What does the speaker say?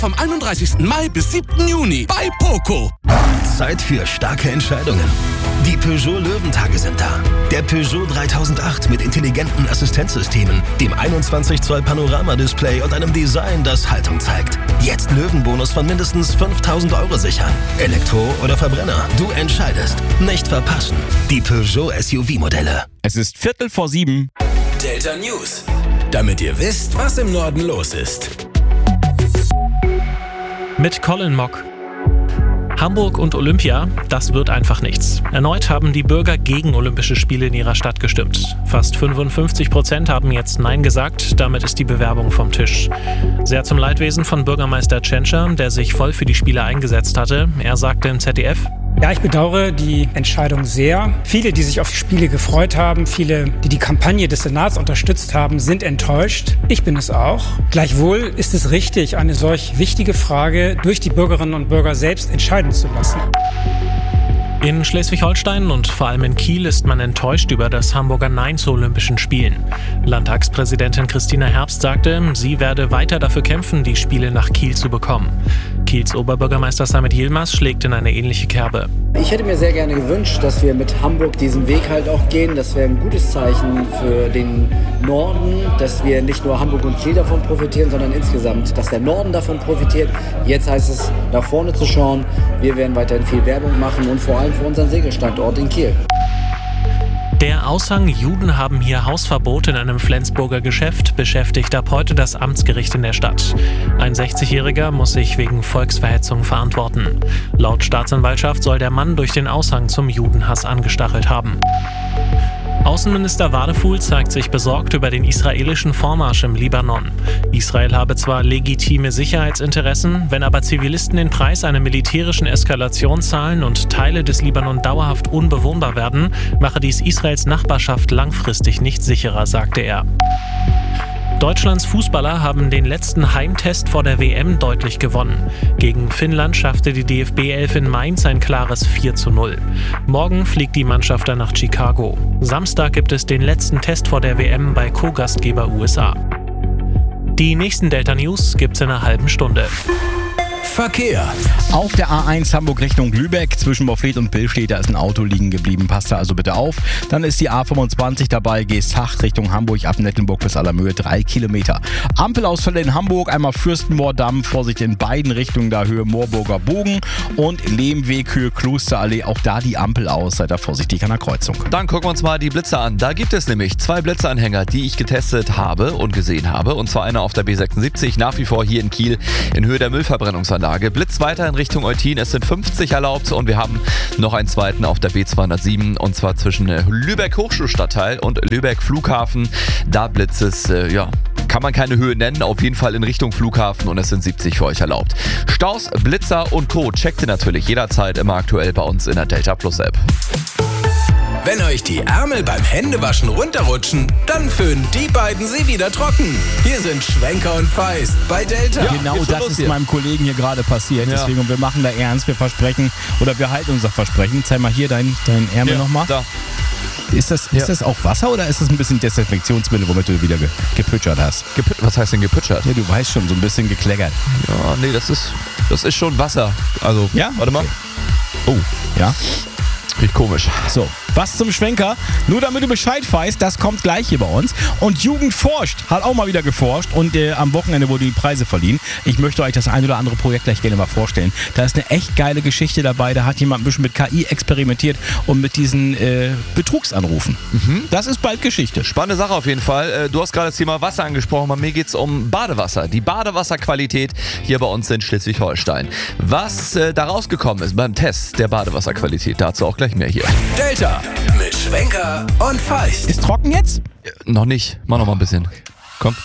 Vom 31. Mai bis 7. Juni bei Poco. Zeit für starke Entscheidungen. Die Peugeot Löwentage sind da. Der Peugeot 3008 mit intelligenten Assistenzsystemen, dem 21 Zoll Panoramadisplay und einem Design, das Haltung zeigt. Jetzt Löwenbonus von mindestens 5.000 € sichern. Elektro oder Verbrenner, du entscheidest. Nicht verpassen. Die Peugeot SUV-Modelle. Es ist 6:45. Delta News. Damit ihr wisst, was im Norden los ist. Mit Colin Mock. Hamburg und Olympia, das wird einfach nichts. Erneut haben die Bürger gegen Olympische Spiele in ihrer Stadt gestimmt. Fast 55% haben jetzt Nein gesagt, damit ist die Bewerbung vom Tisch. Sehr zum Leidwesen von Bürgermeister Tschentscher, der sich voll für die Spiele eingesetzt hatte. Er sagte im ZDF: Ja, ich bedauere die Entscheidung sehr. Viele, die sich auf die Spiele gefreut haben, viele, die die Kampagne des Senats unterstützt haben, sind enttäuscht. Ich bin es auch. Gleichwohl ist es richtig, eine solch wichtige Frage durch die Bürgerinnen und Bürger selbst entscheiden zu lassen. In Schleswig-Holstein und vor allem in Kiel ist man enttäuscht über das Hamburger Nein zu Olympischen Spielen. Landtagspräsidentin Christina Herbst sagte, sie werde weiter dafür kämpfen, die Spiele nach Kiel zu bekommen. Kiels Oberbürgermeister Samit Yilmaz schlägt in eine ähnliche Kerbe. Ich hätte mir sehr gerne gewünscht, dass wir mit Hamburg diesen Weg halt auch gehen. Das wäre ein gutes Zeichen für den Norden, dass wir nicht nur Hamburg und Kiel davon profitieren, sondern insgesamt, dass der Norden davon profitiert. Jetzt heißt es, nach vorne zu schauen. Wir werden weiterhin viel Werbung machen und vor allem für unseren Segelstandort in Kiel. Der Aushang Juden haben hier Hausverbot in einem Flensburger Geschäft beschäftigt ab heute das Amtsgericht in der Stadt. Ein 60-Jähriger muss sich wegen Volksverhetzung verantworten. Laut Staatsanwaltschaft soll der Mann durch den Aushang zum Judenhass angestachelt haben. Außenminister Wadefuhl zeigt sich besorgt über den israelischen Vormarsch im Libanon. Israel habe zwar legitime Sicherheitsinteressen, wenn aber Zivilisten den Preis einer militärischen Eskalation zahlen und Teile des Libanon dauerhaft unbewohnbar werden, mache dies Israels Nachbarschaft langfristig nicht sicherer, sagte er. Deutschlands Fußballer haben den letzten Heimtest vor der WM deutlich gewonnen. Gegen Finnland schaffte die DFB-Elf in Mainz ein klares 4:0. Morgen fliegt die Mannschaft dann nach Chicago. Samstag gibt es den letzten Test vor der WM bei Co-Gastgeber USA. Die nächsten Delta News gibt's in einer halben Stunde. Verkehr. Auf der A1 Hamburg Richtung Lübeck zwischen Bofflet und Billstedt, da ist ein Auto liegen geblieben. Passt da also bitte auf. Dann ist die A25 dabei, Geesthacht Richtung Hamburg ab Nettelnburg bis Allermöhe 3 Kilometer. Ampelausfälle in Hamburg, einmal Fürstenmoordamm, Vorsicht in beiden Richtungen, da Höhe Moorburger Bogen und Lehmweg, Höhe Klosterallee, auch da die Ampel aus, seid da vorsichtig an der Kreuzung. Dann gucken wir uns mal die Blitzer an. Da gibt es nämlich 2 Blitzanhänger, die ich getestet habe und gesehen habe. Und zwar einer auf der B76, nach wie vor hier in Kiel in Höhe der Müllverbrennungsanlage. Blitz weiter in Richtung Eutin, es sind 50 erlaubt und wir haben noch einen zweiten auf der B207 und zwar zwischen Lübeck Hochschulstadtteil und Lübeck Flughafen. Da blitzt es, kann man keine Höhe nennen, auf jeden Fall in Richtung Flughafen und es sind 70 für euch erlaubt. Staus, Blitzer und Co. checkt ihr natürlich jederzeit immer aktuell bei uns in der Delta Plus App. Wenn euch die Ärmel beim Händewaschen runterrutschen, dann föhnen die beiden sie wieder trocken. Hier sind Schwenker und Feist bei Delta. Ja, genau das ist meinem Kollegen hier gerade passiert. Ja. Deswegen, wir machen da ernst, wir versprechen oder wir halten unser Versprechen. Zeig mal hier dein Ärmel nochmal. Da. Ist das auch Wasser oder ist das ein bisschen Desinfektionsmittel, womit du wieder gepütschert hast? Was heißt denn gepütschert? Ja, du weißt schon, so ein bisschen gekleckert. Ja, nee, das ist schon Wasser. Also, ja? Warte mal. Oh, ja? Riecht komisch. So, was zum Schwenker. Nur damit du Bescheid weißt, das kommt gleich hier bei uns. Und Jugend forscht, hat auch mal wieder geforscht. Und am Wochenende wurden die Preise verliehen. Ich möchte euch das ein oder andere Projekt gleich gerne mal vorstellen. Da ist eine echt geile Geschichte dabei. Da hat jemand ein bisschen mit KI experimentiert und mit diesen Betrugsanrufen. Das ist bald Geschichte. Spannende Sache auf jeden Fall. Du hast gerade das Thema Wasser angesprochen. Bei mir geht es um Badewasser. Die Badewasserqualität hier bei uns in Schleswig-Holstein. Was da rausgekommen ist beim Test der Badewasserqualität, dazu auch gleich mehr hier. Delta mit Schwenker und Feist. Ist trocken jetzt? Noch nicht. Mach noch mal ein bisschen.